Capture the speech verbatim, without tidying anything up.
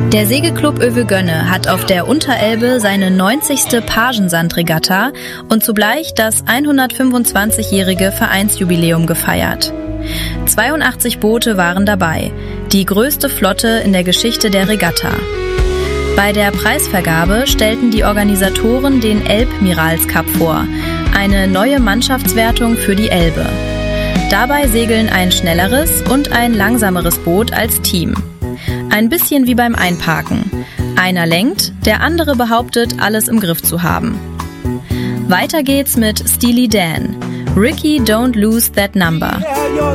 Der Segelclub Öve-Gönne hat auf der Unterelbe seine neunzigste Pagensandregatta und zugleich das hundertfünfundzwanzigjährige Vereinsjubiläum gefeiert. zweiundachtzig Boote waren dabei, die größte Flotte in der Geschichte der Regatta. Bei der Preisvergabe stellten die Organisatoren den Elbmirals-Cup vor, eine neue Mannschaftswertung für die Elbe. Dabei segeln ein schnelleres und ein langsameres Boot als Team. Ein bisschen wie beim Einparken. Einer lenkt, der andere behauptet, alles im Griff zu haben. Weiter geht's mit Steely Dan. Ricky, don't lose that number.